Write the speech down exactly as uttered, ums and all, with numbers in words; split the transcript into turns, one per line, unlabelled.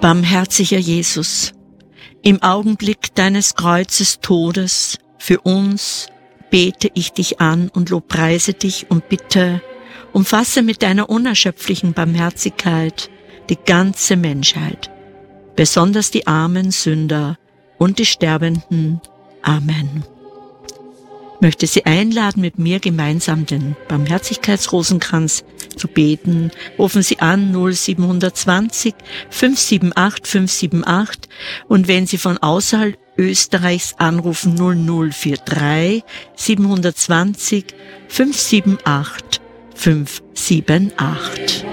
Barmherziger Jesus, im Augenblick deines Kreuzes Todes für uns bete ich dich an und lobpreise dich und bitte, umfasse mit deiner unerschöpflichen Barmherzigkeit die ganze Menschheit, besonders die armen Sünder und die Sterbenden. Amen. Ich möchte Sie einladen, mit mir gemeinsam den Barmherzigkeitsrosenkranz zu beten. Rufen Sie an null sieben zwanzig, fünf sieben acht, fünf sieben acht und wenn Sie von außerhalb Österreichs anrufen null null vier drei, sieben zwanzig, fünf sieben acht, fünf sieben acht.